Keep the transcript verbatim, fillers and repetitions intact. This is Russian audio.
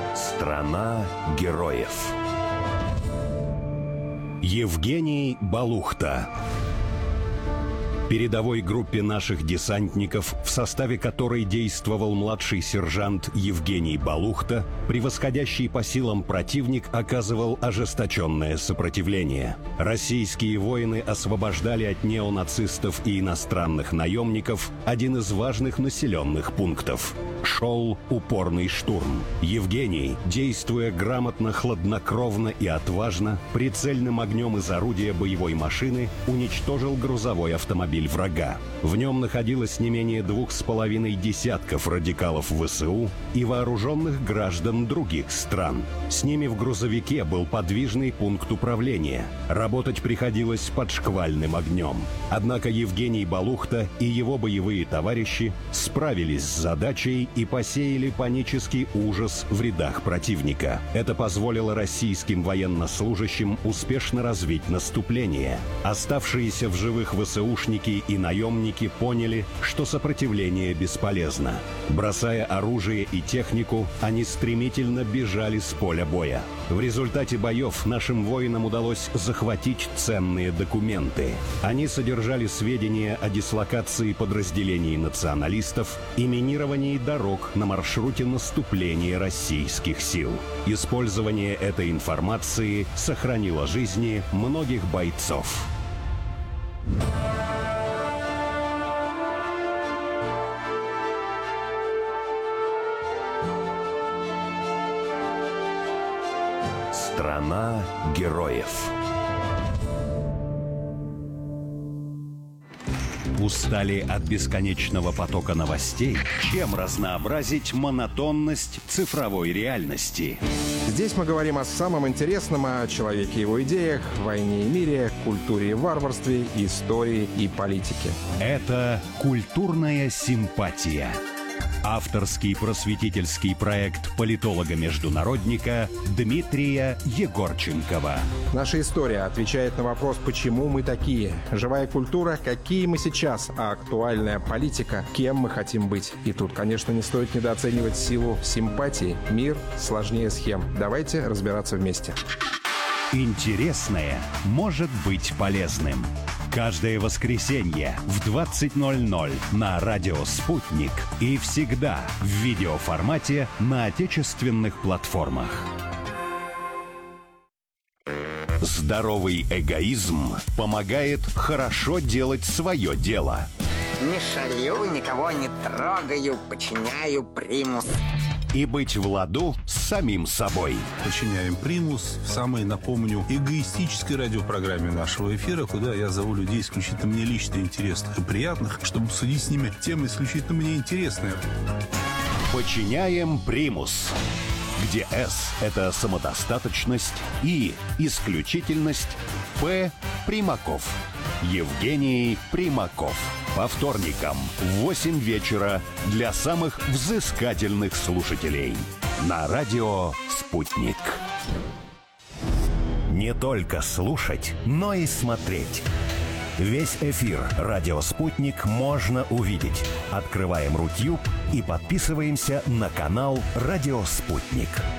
Страна героев. Евгений Балухта. Передовой группе наших десантников, в составе которой действовал младший сержант Евгений Балухта, превосходящий по силам противник оказывал ожесточенное сопротивление. Российские воины освобождали от неонацистов и иностранных наемников один из важных населенных пунктов. Шел упорный штурм. Евгений, действуя грамотно, хладнокровно и отважно, прицельным огнем из орудия боевой машины уничтожил грузовой автомобиль врага. В нем находилось не менее двух с половиной десятков радикалов ВСУ и вооруженных граждан других стран. С ними в грузовике был подвижный пункт управления. Работать приходилось под шквальным огнем. Однако Евгений Балухта и его боевые товарищи справились с задачей и посеяли панический ужас в рядах противника. Это позволило российским военнослужащим успешно развить наступление. Оставшиеся в живых ВСУшники и наемники поняли, что сопротивление бесполезно. Бросая оружие и технику, они стремительно бежали с поля боя. В результате боев нашим воинам удалось захватить ценные документы. Они содержали сведения о дислокации подразделений националистов и минировании дорог на маршруте наступления российских сил. Использование этой информации сохранило жизни многих бойцов. Страна героев. Устали от бесконечного потока новостей? Чем разнообразить монотонность цифровой реальности? Здесь мы говорим о самом интересном, о человеке и его идеях, войне и мире, культуре и варварстве, истории и политике. Это «Культурная симпатия». Авторский просветительский проект политолога-международника Дмитрия Егорченкова. Наша история отвечает на вопрос, почему мы такие. Живая культура, какие мы сейчас, а актуальная политика, кем мы хотим быть. И тут, конечно, не стоит недооценивать силу симпатии. Мир сложнее схем. Давайте разбираться вместе. Интересное может быть полезным. Каждое воскресенье в двадцать ноль ноль на радио «Спутник» и всегда в видеоформате на отечественных платформах. Здоровый эгоизм помогает хорошо делать свое дело. Не шалю, никого не трогаю, подчиняю примус. И быть в ладу с самим собой. Подчиняем примус в самой, напомню, эгоистической радиопрограмме нашего эфира, куда я зову людей исключительно мне лично интересных и приятных, чтобы обсудить с ними темы исключительно мне интересные. Подчиняем примус, где «С» — это самодостаточность, «И» — исключительность, «П» — Примаков. Евгений Примаков. По вторникам в восемь вечера для самых взыскательных слушателей. На радио «Спутник». Не только слушать, но и смотреть. Весь эфир «Радио Спутник» можно увидеть. Открываем Рутюб и подписываемся на канал «Радио Спутник».